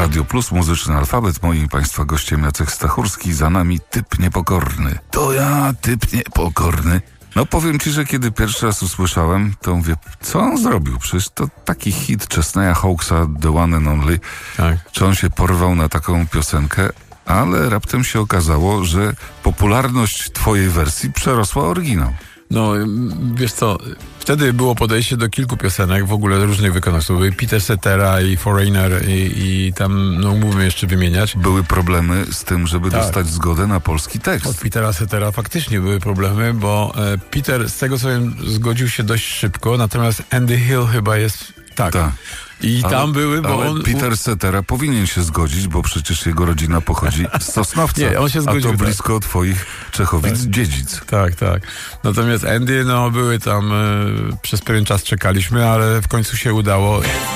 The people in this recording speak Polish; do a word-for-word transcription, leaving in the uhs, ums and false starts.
Radio Plus, muzyczny alfabet. Moim Państwa gościem Jacek Stachurski, za nami Typ Niepokorny. To ja, Typ Niepokorny. No powiem Ci, że kiedy pierwszy raz usłyszałem, to mówię, co on zrobił? Przecież to taki hit Chesneya Hawksa, The One and Only. Tak. Czy on się porwał na taką piosenkę? Ale raptem się okazało, że popularność Twojej wersji przerosła oryginał. No, wiesz co, wtedy było podejście do kilku piosenek, w ogóle różnych wykonawców. Były Peter Cetera i Foreigner i, i tam, no mógłbym jeszcze wymieniać. Były problemy z tym, żeby Tak. dostać zgodę na polski tekst. Od Petera Cetera faktycznie były problemy, bo e, Peter, z tego co wiem, zgodził się dość szybko, natomiast Andy Hill chyba jest... Tak. Ta. I Ale, tam były, bo ale on... Peter Cetera powinien się zgodzić, bo przecież jego rodzina pochodzi z Sosnowca. Nie, on się zgodził, a to tak. blisko Twoich Czechowic, Tak. dziedzic. Tak, tak. Natomiast Andy, no były tam, e, przez pewien czas czekaliśmy, ale w końcu się udało.